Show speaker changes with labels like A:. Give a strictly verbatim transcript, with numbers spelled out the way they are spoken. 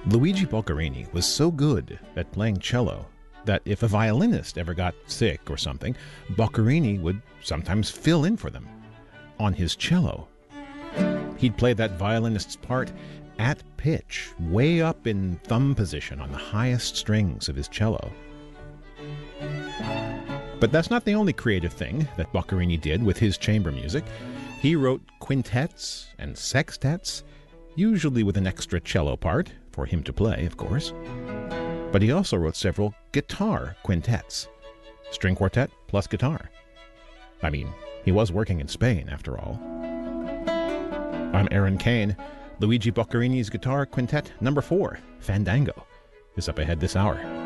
A: Luigi Boccherini was so good at playing cello that if a violinist ever got sick or something, Boccherini would sometimes fill in for them on his cello. He'd play that violinist's part at pitch, way up in thumb position on the highest strings of his cello. But that's not the only creative thing that Boccherini did with his chamber music. He wrote quintets and sextets, usually with an extra cello part, for him to play, of course. But he also wrote several guitar quintets, string quartet plus guitar. I mean, he was working in Spain, after all. I'm Aaron Kane. Luigi Boccherini's Guitar Quintet number four, Fandango, is up ahead this hour.